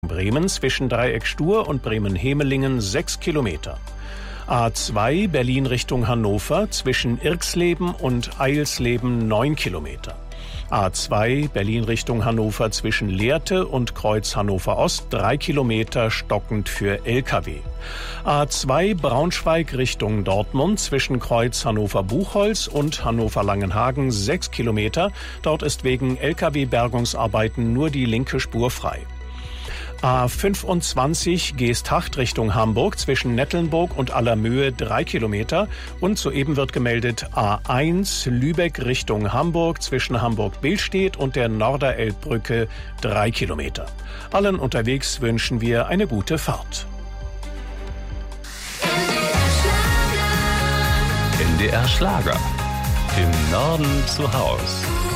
Bremen zwischen Dreieck Stur und Bremen-Hemelingen 6 Kilometer. A2 Berlin Richtung Hannover zwischen Irxleben und Eilsleben 9 Kilometer. A2 Berlin Richtung Hannover zwischen Lehrte und Kreuz Hannover Ost 3 Kilometer stockend für Lkw. A2 Braunschweig Richtung Dortmund zwischen Kreuz Hannover Buchholz und Hannover Langenhagen 6 Kilometer. Dort ist wegen Lkw-Bergungsarbeiten nur die linke Spur frei. A25 Geesthacht Richtung Hamburg zwischen Nettelnburg und Allermöhe 3 Kilometer. Und soeben wird gemeldet A1 Lübeck Richtung Hamburg zwischen Hamburg-Billstedt und der Norderelbbrücke 3 Kilometer. Allen unterwegs wünschen wir eine gute Fahrt. NDR Schlager. Im Norden zu Haus.